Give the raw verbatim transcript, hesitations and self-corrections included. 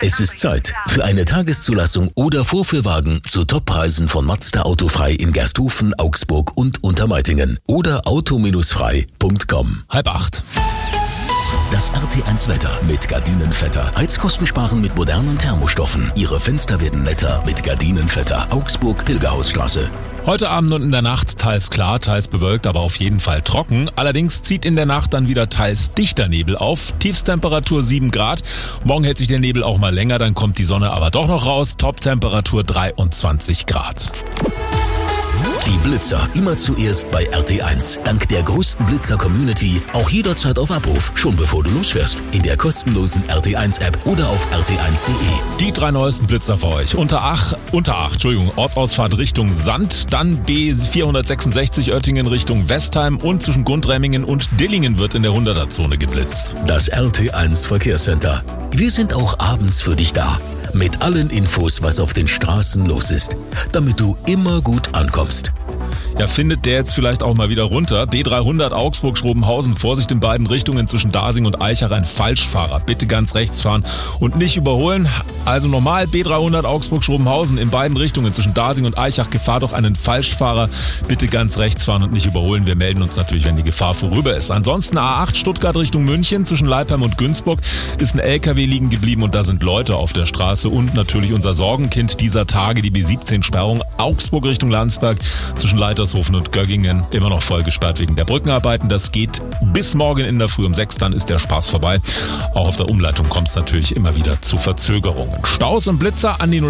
Es ist Zeit für eine Tageszulassung oder Vorführwagen zu Toppreisen von Mazda Autofrei in Gersthofen, Augsburg und Untermeitingen oder auto frei punkt com. Halb acht. Das R T eins Wetter mit Gardinenvetter. Heizkosten sparen mit modernen Thermostoffen. Ihre Fenster werden netter mit Gardinenvetter. Augsburg, Pilgerhausstraße. Heute Abend und in der Nacht teils klar, teils bewölkt, aber auf jeden Fall trocken. Allerdings zieht in der Nacht dann wieder teils dichter Nebel auf. Tiefstemperatur sieben Grad. Morgen hält sich der Nebel auch mal länger, dann kommt die Sonne aber doch noch raus. Toptemperatur dreiundzwanzig Grad. Die Blitzer immer zuerst bei R T eins. Dank der größten Blitzer-Community auch jederzeit auf Abruf, schon bevor du losfährst. In der kostenlosen R T eins App oder auf r t eins punkt de. Die drei neuesten Blitzer für euch. Unter Ach, unter Ach, Entschuldigung, Ortsausfahrt Richtung Sand, dann B vierhundertsechsundsechzig Oettingen Richtung Westheim und zwischen Gundremmingen und Dillingen wird in der hunderter-Zone geblitzt. Das R T eins Verkehrscenter. Wir sind auch abends für dich da. Mit allen Infos, was auf den Straßen los ist, damit du immer gut ankommst. Ja, findet der jetzt vielleicht auch mal wieder runter. B dreihundert Augsburg-Schrobenhausen. Vorsicht in beiden Richtungen zwischen Dasing und Eichach. Ein Falschfahrer. Bitte ganz rechts fahren und nicht überholen. Also normal B dreihundert Augsburg-Schrobenhausen in beiden Richtungen zwischen Dasing und Eichach. Gefahr durch einen Falschfahrer. Bitte ganz rechts fahren und nicht überholen. Wir melden uns natürlich, wenn die Gefahr vorüber ist. Ansonsten A acht Stuttgart Richtung München zwischen Leipheim und Günzburg ist ein L K W liegen geblieben und da sind Leute auf der Straße. Und natürlich unser Sorgenkind dieser Tage, die B siebzehn Sperrung. Augsburg Richtung Landsberg zwischen Leitershofen und Göggingen immer noch voll gesperrt wegen der Brückenarbeiten. Das geht bis morgen in der Früh um sechs, dann ist der Spaß vorbei. Auch auf der Umleitung kommt es natürlich immer wieder zu Verzögerungen. Staus und Blitzer an die